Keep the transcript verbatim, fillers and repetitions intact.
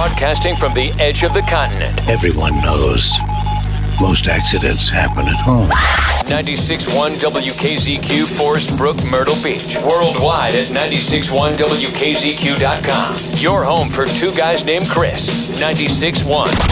Broadcasting from the edge of the continent. Everyone knows most accidents happen at home. ninety-six point one W K Z Q, Forest Brook, Myrtle Beach. Worldwide at ninety-six point one W K Z Q dot com. Your home for two guys named Chris. ninety-six point one.